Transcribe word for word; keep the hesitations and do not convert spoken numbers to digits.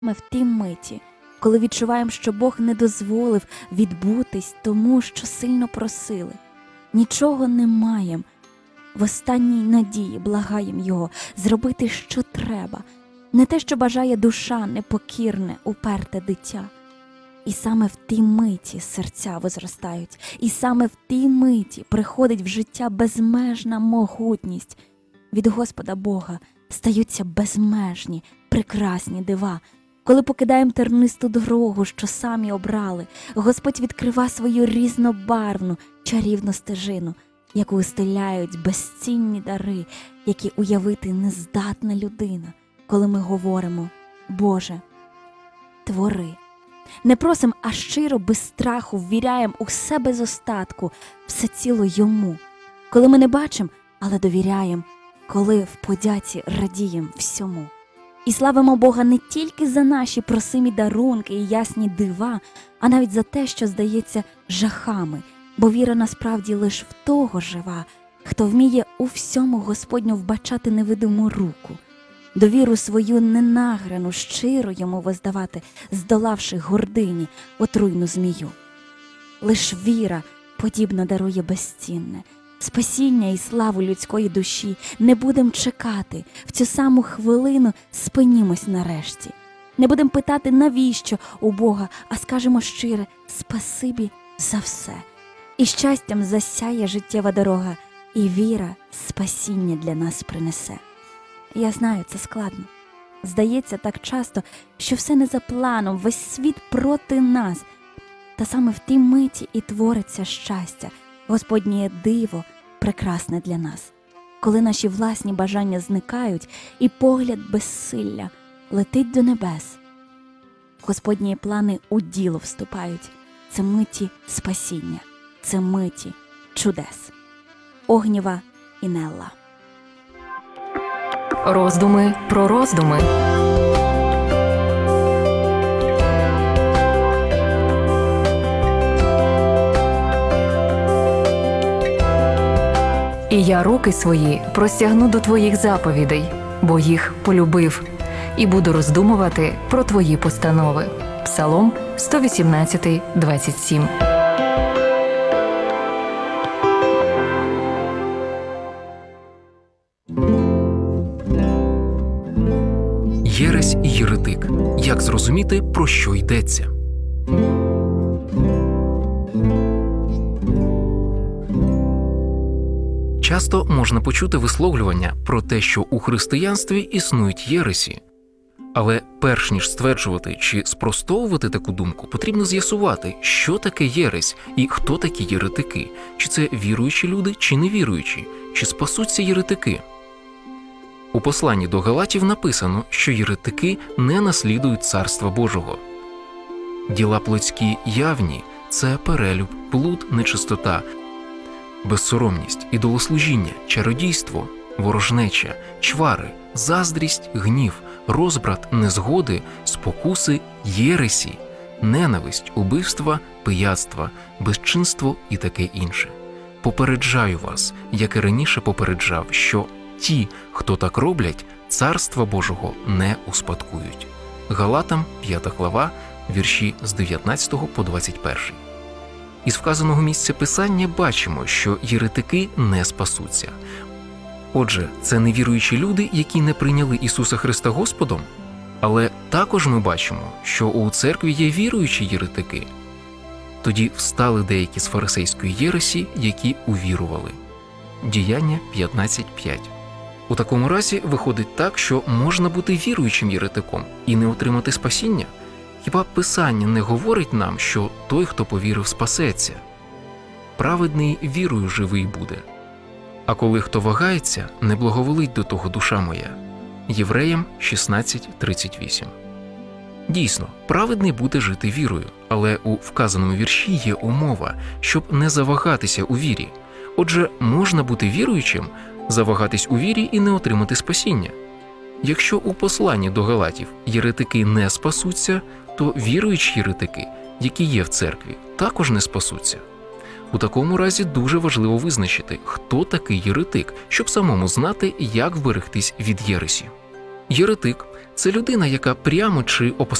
Ми в тій миті, коли відчуваємо, що Бог не дозволив відбутись тому, що сильно просили. Нічого не маємо. В останній надії благаємо Його зробити, що треба. Не те, що бажає душа, непокірне, уперте дитя. І саме в тій миті серця возростають. І саме в тій миті приходить в життя безмежна могутність. Від Господа Бога стаються безмежні, прекрасні дива. Коли покидаємо тернисту дорогу, що самі обрали, Господь відкрива свою різнобарвну, чарівну стежину, яку устеляють безцінні дари, які уявити не здатна людина, коли ми говоримо: «Боже, твори». Не просим, а щиро, без страху ввіряємо усе без остатку, всеціло Йому. Коли ми не бачимо, але довіряємо, коли в подяці радіємо всьому. І славимо Бога не тільки за наші просимі дарунки і ясні дива, а навіть за те, що здається жахами, бо віра насправді лиш в того жива, хто вміє у всьому Господню вбачати невидиму руку, довіру свою ненаграну, щиро Йому воздавати, здолавши гордині отруйну змію. Лиш віра подібно дарує безцінне, спасіння і славу людської душі. Не будем чекати, в цю саму хвилину спинімось нарешті. Не будем питати, навіщо у Бога, а скажемо щире: спасибі за все. І щастям засяє життєва дорога, і віра спасіння для нас принесе. Я знаю, це складно. Здається так часто, що все не за планом, весь світ проти нас. Та саме в тій миті і твориться щастя, Господнє диво прекрасне для нас. Коли наші власні бажання зникають і погляд безсилля летить до небес, Господні плани у діло вступають. Це миті спасіння, це миті чудес. Огнєва Інелла. Роздуми про роздуми. І я руки свої простягну до твоїх заповідей, бо їх полюбив, і буду роздумувати про твої постанови. Псалом сто вісімнадцять, двадцять сім. Єресь і єретик. Як зрозуміти, про що йдеться? Часто можна почути висловлювання про те, що у християнстві існують єресі. Але перш ніж стверджувати чи спростовувати таку думку, потрібно з'ясувати, що таке єресь і хто такі єретики. Чи це віруючі люди, чи невіруючі, чи спасуться єретики. У посланні до Галатів написано, що єретики не наслідують Царства Божого. Діла плотські явні – це перелюб, блуд, нечистота, безсоромність, ідолослужіння, чародійство, ворожнеча, чвари, заздрість, гнів, розбрат, незгоди, спокуси, єресі, ненависть, убивства, пияцтва, безчинство і таке інше. Попереджаю вас, як і раніше попереджав, що ті, хто так роблять, Царства Божого не успадкують. Галатам, п'ята глава, вірші з дев'ятнадцятого по двадцять перший. Із вказаного місця Писання бачимо, що єретики не спасуться. Отже, це невіруючі люди, які не прийняли Ісуса Христа Господом? Але також ми бачимо, що у церкві є віруючі єретики. Тоді встали деякі з фарисейської єресі, які увірували. Діяння п'ятнадцять п'ять. У такому разі виходить так, що можна бути віруючим єретиком і не отримати спасіння? Хіба Писання не говорить нам, що той, хто повірив, спасеться? Праведний вірою живий буде. А коли хто вагається, не благоволить до того душа моя. Євреям шістнадцять тридцять вісім. Дійсно, праведний буде жити вірою, але у вказаному вірші є умова, щоб не завагатися у вірі. Отже, можна бути віруючим, завагатись у вірі і не отримати спасіння. Якщо у посланні до Галатів єретики не спасуться, то віруючі єретики, які є в церкві, також не спасуться. У такому разі дуже важливо визначити, хто такий єретик, щоб самому знати, як вберегтись від єресі. Єретик це людина, яка прямо чи